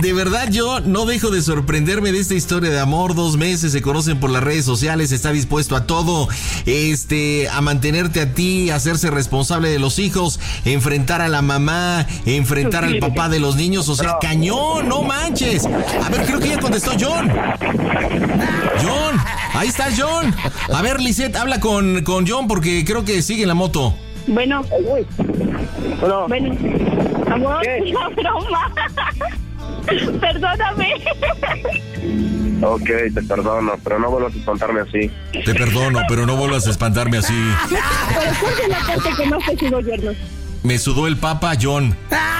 de verdad yo no dejo de sorprenderme de esta historia de amor. 2 meses, se conocen por las redes sociales, está dispuesto a todo, a mantenerte a ti, a hacerse responsable de los hijos, enfrentar a la mamá, enfrentar al papá de los niños, o sea, cañón, no manches. A ver, creo que ya contestó John. John, ahí está John. A ver, Lisette, habla con John porque creo que sigue en la moto. Bueno. Bueno. Amor, ¿qué? una broma. Perdóname. Ok, te perdono, pero no vuelvas a espantarme así. Te perdono, pero no vuelvas a espantarme así. Pero ¿cuál es la parte que no te sigo, yerno? Me sudó el papa, John.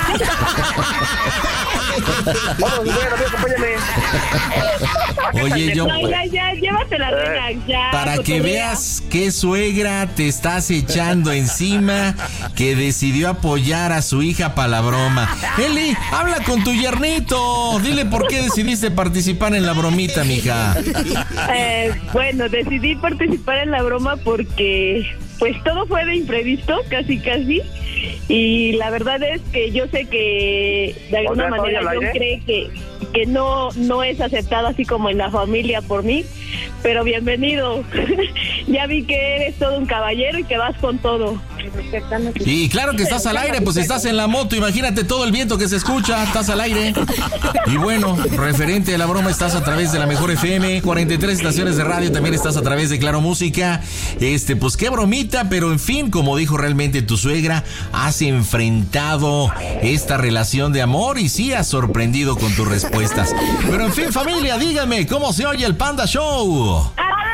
Vamos, bueno, acompáñame. Oye, John, Ya, llévatela, nena, ya. para que cotorrea. veas qué suegra te estás echando encima, que decidió apoyar a su hija para la broma. Eli, habla con tu yernito. Dile por qué decidiste participar en la bromita, mija. Bueno, decidí participar en la broma porque pues todo fue de imprevisto, casi. Y la verdad es que yo sé que de alguna manera ¿estoy al John aire? cree que no es aceptado así como en la familia por mí, pero bienvenido. Ya vi que eres todo un caballero y que vas con todo. Y claro que estás al aire, pues estás en la moto, imagínate todo el viento que se escucha, estás al aire. Y bueno, referente a la broma, estás a través de la Mejor FM, 43 estaciones de radio, también estás a través de Claro Música. Pues qué bromita, pero en fin, como dijo realmente tu suegra, has enfrentado esta relación de amor y sí has sorprendido con tus respuestas. Pero en fin, familia, díganme, ¿cómo se oye el Panda Show?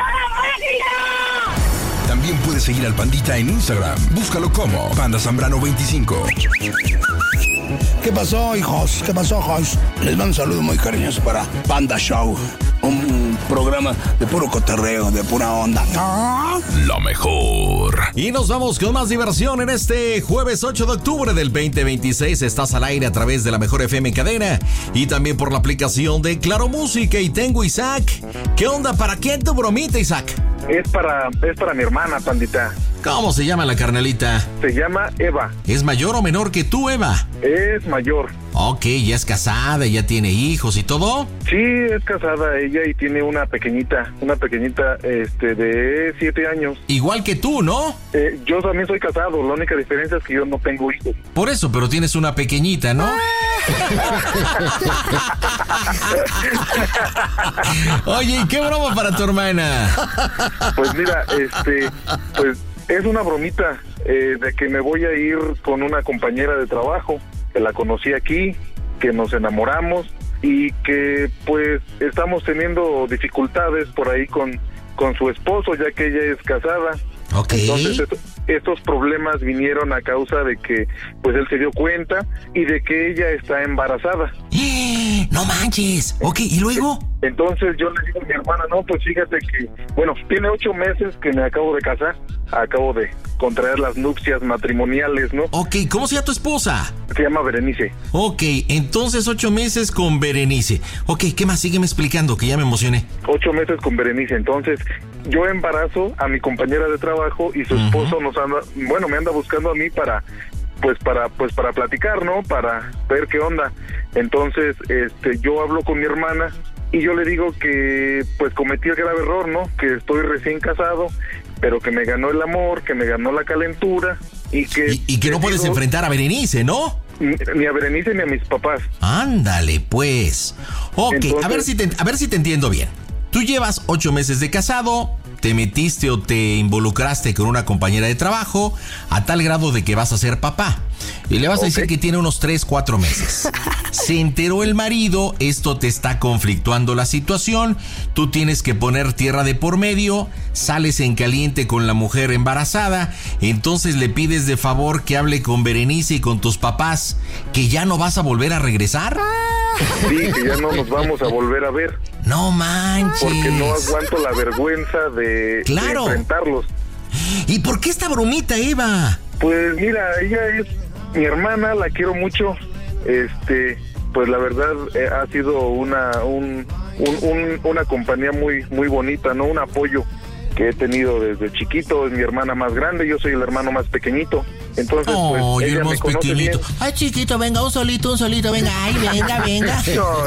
También puedes seguir al Pandita en Instagram. Búscalo como Panda Zambrano 25. ¿Qué pasó, hijos? Les mando un saludo muy cariñoso para Panda Show. Un programa de puro cotorreo, de pura onda. La mejor. Y nos vamos con más diversión en este jueves 8 de octubre del 2026. Estás al aire a través de la Mejor FM Cadena y también por la aplicación de Claro Música. Y tengo Isaac. ¿Qué onda? ¿Para quién tu bromita, Isaac? Es para mi hermana, pandita. ¿Cómo se llama la carnalita? Se llama Eva. ¿Es mayor o menor que tú, Eva? Es mayor. Ok, ya es casada, ya tiene hijos y todo. Sí, es casada ella y tiene una pequeñita de 7 años. Igual que tú, ¿no? Yo también soy casado, la única diferencia es que yo no tengo hijos. Por eso, pero tienes una pequeñita, ¿no? Oye, ¿y qué broma para tu hermana? Pues mira, pues es una bromita de que me voy a ir con una compañera de trabajo, que la conocí aquí, que nos enamoramos y que pues estamos teniendo dificultades por ahí con su esposo, ya que ella es casada. Ok. Entonces estos problemas vinieron a causa de que pues él se dio cuenta y de que ella está embarazada. ¡No manches! Ok, ¿y luego? Entonces yo le digo a mi hermana, no, pues fíjate que, bueno, tiene 8 meses que me acabo de casar, acabo de contraer las nupcias matrimoniales, ¿no? Ok, ¿cómo se llama tu esposa? Se llama Berenice. Ok, entonces 8 meses con Berenice. Ok, ¿qué más? Sígueme explicando, que ya me emocioné. 8 meses con Berenice, entonces yo embarazo a mi compañera de trabajo y su esposo me anda buscando a mí para platicar, ¿no? Para ver qué onda. Entonces, yo hablo con mi hermana y yo le digo que pues cometí el grave error, ¿no? Que estoy recién casado, pero que me ganó el amor, que me ganó la calentura y que... Y que no puedes enfrentar a Berenice, ¿no? Ni a Berenice ni a mis papás. Ándale, pues. Ok, Entonces, a ver si te entiendo bien. Tú llevas 8 meses de casado, te metiste o te involucraste con una compañera de trabajo a tal grado de que vas a ser papá. Y le vas a decir que tiene unos 3-4 meses. Se enteró el marido, esto te está conflictuando la situación, tú tienes que poner tierra de por medio, sales en caliente con la mujer embarazada, entonces le pides de favor que hable con Berenice y con tus papás, que ya no vas a volver a regresar. Sí, que ya no nos vamos a volver a ver. No manches. Porque no aguanto la vergüenza de enfrentarlos. ¿Y por qué esta bromita, Eva? Pues mira, ella es mi hermana, la quiero mucho. Pues la verdad ha sido una compañía muy bonita, ¿no? Un apoyo que he tenido desde chiquito. Es mi hermana más grande, yo soy el hermano más pequeñito. Entonces, oh, pues, y el más pequeñito. Bien. Ay, chiquito, venga, un solito, venga. Ay, venga.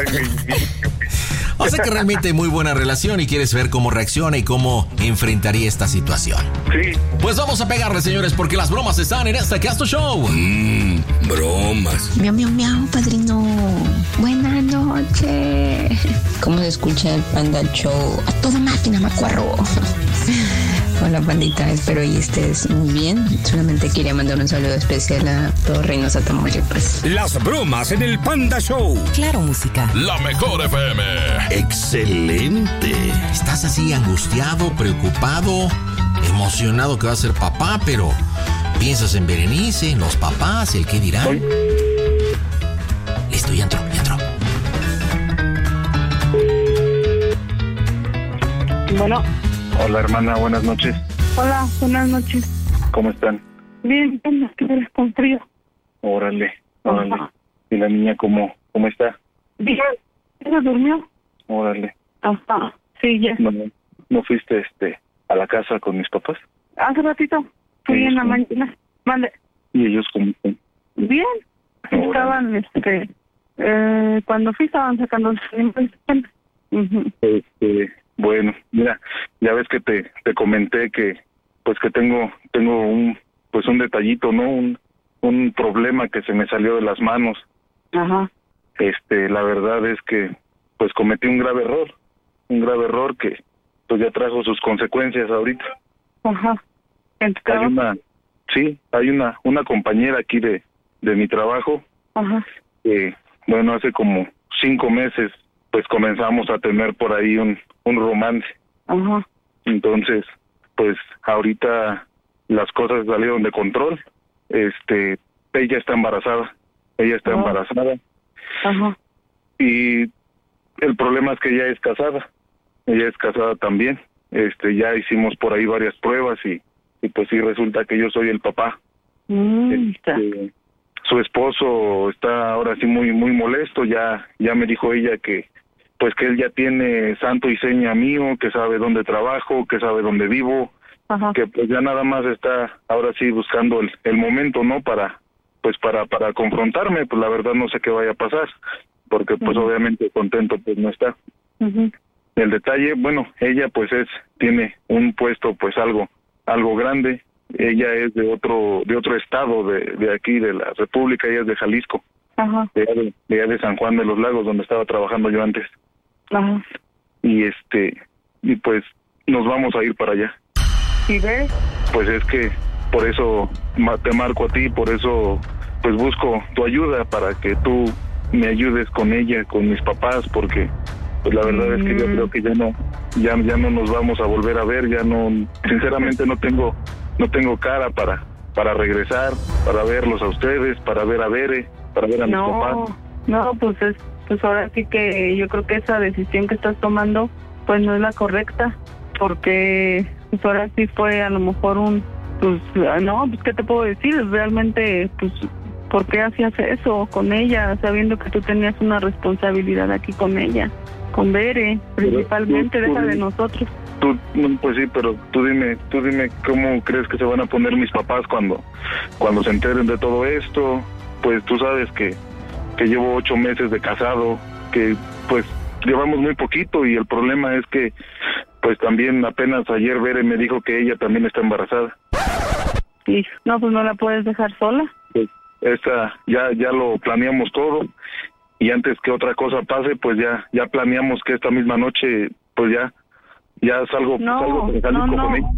O sea que realmente muy buena relación y quieres ver cómo reacciona y cómo enfrentaría esta situación. Sí. Pues vamos a pegarle, señores, porque las bromas están en este Casto Show. Bromas. Miau, miau, miau, padrino. Buenas noches. ¿Cómo se escucha el Panda Show? A toda máquina, macuarro. Hola, pandita, espero y estés muy bien. Solamente quería mandar un saludo especial a todos Reynosa, Tamaulipas. Las bromas en el Panda Show. Claro, música. La mejor FM. Excelente. Estás así angustiado, preocupado, emocionado que va a ser papá, pero piensas en Berenice, en los papás, el qué dirán. Listo, ya entró. Bueno. Hola, hermana, buenas noches. Hola, buenas noches. ¿Cómo están? Bien, con frío. Órale. Ajá. ¿Y la niña cómo está? Bien. ¿Ella durmió? Órale. Ajá. Sí, ya. ¿No fuiste a la casa con mis papás? Hace ratito. Fui en la mañana. Mande. ¿Y ellos cómo están? Bien. Órale. Estaban, cuando fui estaban sacando el Bueno, mira, ya ves que te comenté que tengo un detallito, ¿no? Un problema que se me salió de las manos. Ajá. La verdad es que pues cometí un grave error que pues ya trajo sus consecuencias ahorita. Ajá. ¿En tu trabajo? Hay una compañera aquí de mi trabajo. Ajá. Bueno, hace como 5 meses pues comenzamos a tener por ahí un romance. Ajá. Entonces, pues ahorita las cosas salieron de control. Ella está embarazada. Ajá. Y el problema es que ella es casada. Ella es casada también. Ya hicimos por ahí varias pruebas y pues sí resulta que yo soy el papá. Su esposo está ahora sí muy muy molesto. Ya me dijo ella que pues que él ya tiene santo y seña mío, que sabe dónde trabajo, que sabe dónde vivo. Ajá. Que pues ya nada más está ahora sí buscando el momento, ¿no? Para confrontarme. Pues la verdad no sé qué vaya a pasar, porque pues obviamente contento pues no está. El detalle, bueno, ella pues tiene un puesto pues algo grande. Ella es de otro estado de aquí de la República. Ella es de Jalisco. Ajá. De allá de San Juan de los Lagos, donde estaba trabajando yo antes. Ajá. Y pues nos vamos a ir para allá. ¿Y ves? Pues es que por eso te marco a ti, por eso pues busco tu ayuda para que tú me ayudes con ella, con mis papás, porque pues la verdad es que yo creo que ya no nos vamos a volver a ver. Ya no, sinceramente no tengo cara para regresar, para verlos a ustedes, para ver a Bere, para ver a mis papás. No, pues ahora sí que yo creo que esa decisión que estás tomando pues no es la correcta, porque pues ahora sí fue a lo mejor pues ¿qué te puedo decir? Realmente, pues, ¿por qué hacías eso con ella, sabiendo que tú tenías una responsabilidad aquí con ella, con Bere, principalmente? Deja de nosotros. Pues sí, pero tú dime cómo crees que se van a poner mis papás cuando se enteren de todo esto. Pues tú sabes que llevo 8 meses de casado, que pues llevamos muy poquito, y el problema es que pues también apenas ayer Bere me dijo que ella también está embarazada. Sí, no, pues no la puedes dejar sola. Pues ya lo planeamos todo, y antes que otra cosa pase, pues ya planeamos que esta misma noche pues ya salgo con ella.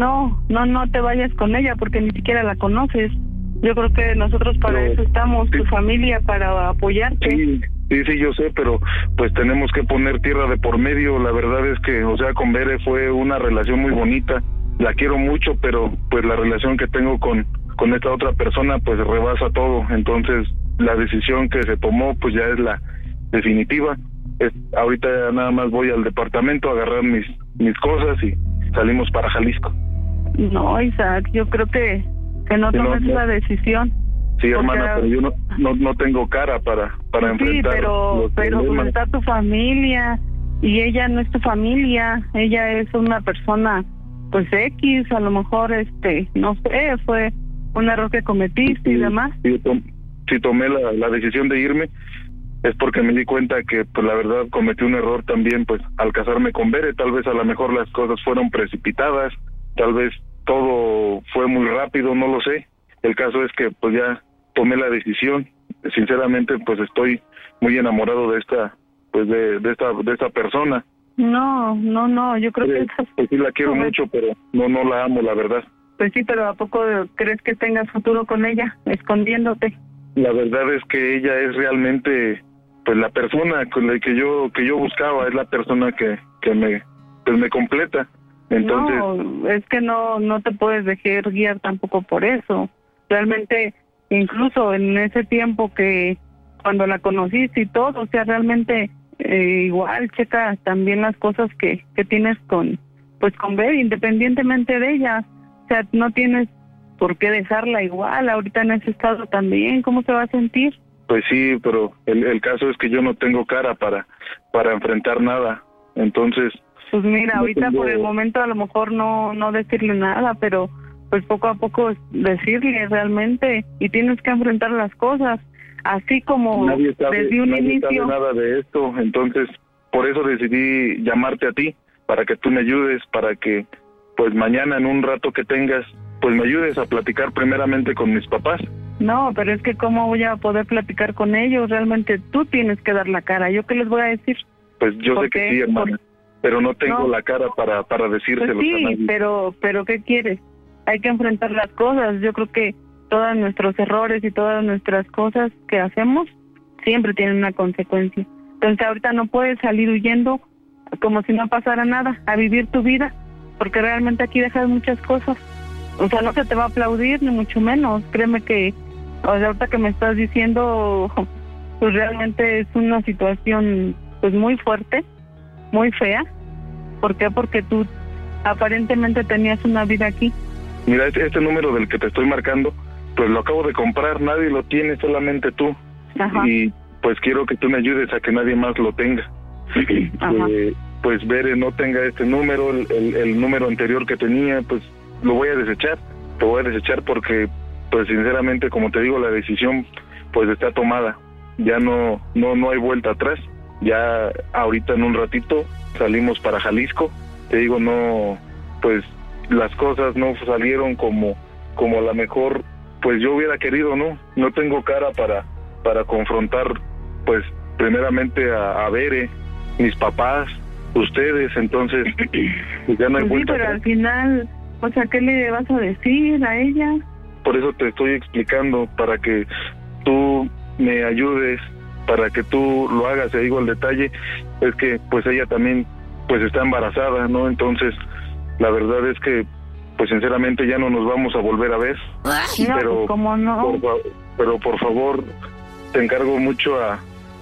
No te vayas con ella, porque ni siquiera la conoces. Yo creo que nosotros para eso estamos, tu familia, para apoyarte. Sí, yo sé, pero pues tenemos que poner tierra de por medio. La verdad es que, o sea, con Bere fue una relación muy bonita. La quiero mucho, pero pues la relación que tengo con esta otra persona pues rebasa todo. Entonces la decisión que se tomó pues ya es la definitiva. Ahorita nada más voy al departamento a agarrar mis cosas y salimos para Jalisco. No, Isaac, yo creo que no tomes esa decisión. Sí, hermana, pero yo no tengo cara para enfrentar. Sí, pero pues está tu familia, y ella no es tu familia. Ella es una persona pues X, a lo mejor no sé, fue un error que cometiste y demás. Sí, tomé la decisión de irme, es porque me di cuenta que, pues la verdad, cometí un error también, pues al casarme con Bere. Tal vez a lo mejor las cosas fueron precipitadas, tal vez todo fue muy rápido, no lo sé. El caso es que pues ya tomé la decisión. Sinceramente, pues estoy muy enamorado de esta, pues de esta persona. No, yo creo que pues sí la quiero mucho, pero no la amo, la verdad. Pues sí, pero ¿a poco crees que tengas futuro con ella, escondiéndote? La verdad es que ella es realmente, pues la persona con la que yo buscaba, es la persona que me completa. Entonces, no, es que no te puedes dejar guiar tampoco por eso. Realmente, incluso en ese tiempo que cuando la conociste y todo, o sea, realmente igual checa también las cosas que tienes con Bere, independientemente de ella. O sea, no tienes por qué dejarla igual, ahorita en ese estado también. ¿Cómo se va a sentir? Pues sí, pero el caso es que yo no tengo cara para enfrentar nada. Entonces, pues mira, ahorita por el momento a lo mejor no decirle nada, pero pues poco a poco decirle realmente, y tienes que enfrentar las cosas, así como desde un inicio. Nadie sabe nada de esto, entonces por eso decidí llamarte a ti, para que tú me ayudes, para que pues mañana en un rato que tengas, pues me ayudes a platicar primeramente con mis papás. No, pero es que ¿cómo voy a poder platicar con ellos? Realmente tú tienes que dar la cara. ¿Yo qué les voy a decir? Pues yo sé que sí, hermana, pero no tengo la cara para decírselo. Pues sí, pero ¿qué quieres? Hay que enfrentar las cosas. Yo creo que todos nuestros errores y todas nuestras cosas que hacemos siempre tienen una consecuencia. Entonces ahorita no puedes salir huyendo como si no pasara nada, a vivir tu vida, porque realmente aquí dejas muchas cosas. O sea, no se te va a aplaudir, ni mucho menos. Créeme que, o sea, ahorita que me estás diciendo, pues realmente es una situación pues muy fuerte, muy fea. ¿Por qué? Porque tú aparentemente tenías una vida aquí. Mira, este número del que te estoy marcando, pues lo acabo de comprar, nadie lo tiene, solamente tú. Ajá. Y pues quiero que tú me ayudes a que nadie más lo tenga. Pues Bere no tenga este número, el número anterior que tenía, pues lo voy a desechar. Lo voy a desechar porque, pues sinceramente, como te digo, la decisión pues está tomada. Ya no hay vuelta atrás. Ya ahorita en un ratito salimos para Jalisco. Te digo, no, pues las cosas no salieron como a lo mejor pues yo hubiera querido, no tengo cara para confrontar pues primeramente a Bere, mis papás, ustedes. Entonces pues ya no hay vuelta. Sí, pero al final, o sea, ¿qué le vas a decir a ella? Por eso te estoy explicando, para que tú me ayudes, para que tú lo hagas. Te digo el detalle, es que pues ella también pues está embarazada, ¿no? Entonces la verdad es que pues sinceramente ya no nos vamos a volver a ver. No, pero ¿cómo no? Pero por favor, te encargo mucho a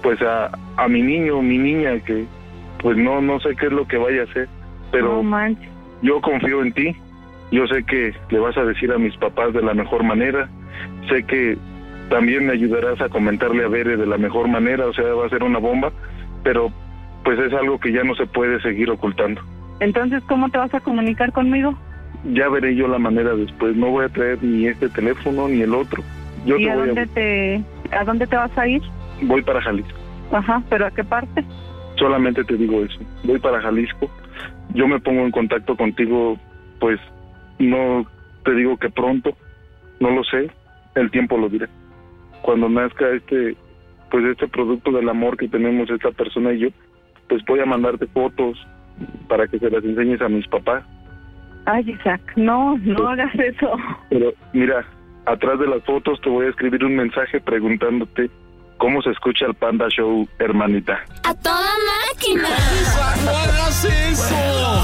mi niño, mi niña, que pues no sé qué es lo que vaya a hacer, pero no yo confío en ti. Yo sé que le vas a decir a mis papás de la mejor manera. Sé que también me ayudarás a comentarle a Bere de la mejor manera. O sea, va a ser una bomba, pero pues es algo que ya no se puede seguir ocultando. Entonces, ¿cómo te vas a comunicar conmigo? Ya veré yo la manera después. No voy a traer ni este teléfono ni el otro. ¿Y a dónde te vas a ir? Voy para Jalisco. Ajá, ¿pero a qué parte? Solamente te digo eso. Voy para Jalisco. Yo me pongo en contacto contigo, pues no te digo que pronto, no lo sé, el tiempo lo dirá. Cuando nazca este producto del amor que tenemos esta persona y yo, pues voy a mandarte fotos para que se las enseñes a mis papás. Ay, Isaac, no hagas eso. Pero mira, atrás de las fotos te voy a escribir un mensaje preguntándote cómo se escucha el Panda Show, hermanita. ¡A toda máquina! ¡Isaac, no hagas eso!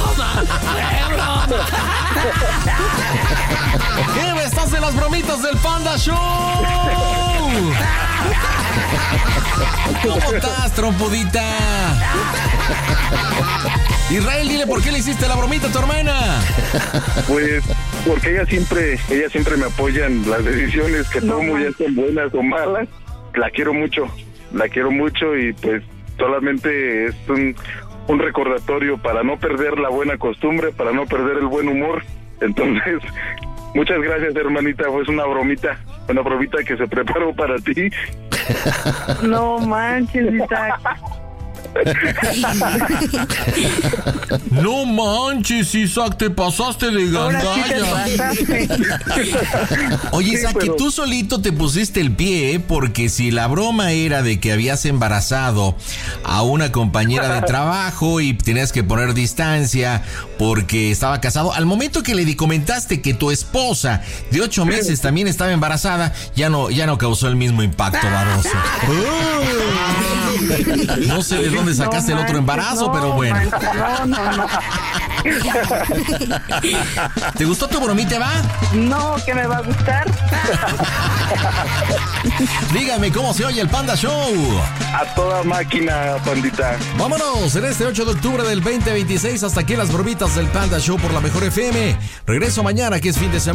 ¿Qué? ¡Estás en las bromitas del Panda Show! ¿Cómo estás, trompudita? Israel, dile por qué le hiciste la bromita a tu hermana. Pues porque ella siempre me apoya en las decisiones que tomo, ya sean buenas o malas. La quiero mucho y pues solamente es un recordatorio para no perder la buena costumbre, para no perder el buen humor. Entonces Muchas gracias, hermanita. Fue una bromita que se preparó para ti. No manches, Isaac. No manches, Isaac, te pasaste de gandalla. Oye, Isaac, Sí, pero... que tú solito te pusiste el pie, ¿eh? Porque si la broma era de que habías embarazado a una compañera de trabajo y tenías que poner distancia porque estaba casado, al momento que le comentaste que tu esposa de 8 meses también estaba embarazada, ya no causó el mismo impacto, baboso. No sé de dónde sacaste el otro embarazo, pero bueno. No. ¿Te gustó tu bromita, va? No, que me va a gustar. Dígame cómo se oye el Panda Show. A toda máquina, pandita. Vámonos, en este 8 de octubre del 2026, hasta aquí las bromitas del Panda Show por la Mejor FM. Regreso mañana, que es fin de semana.